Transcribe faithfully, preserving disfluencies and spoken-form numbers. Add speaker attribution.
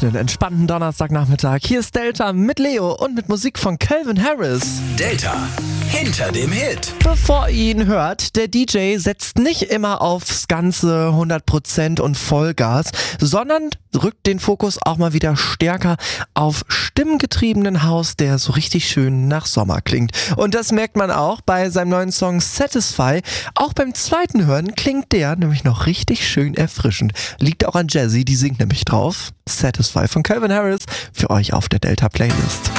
Speaker 1: einen entspannten Donnerstagnachmittag. Hier ist Delta mit Leo und mit Musik von Calvin Harris.
Speaker 2: Delta, hinter dem Hit.
Speaker 1: Bevor ihr ihn hört, der D J setzt nicht immer aufs ganze hundert Prozent und Vollgas, sondern rückt den Fokus auch mal wieder stärker auf stimmgetriebenen House, der so richtig schön nach Sommer klingt. Und das merkt man auch bei seinem neuen Song Satisfy. Auch beim zweiten Hören klingt der nämlich noch richtig schön erfrischend. Liegt auch an Jazzy, die singt nämlich drauf. Satisfy von Calvin Harris für euch auf der Delta Playlist.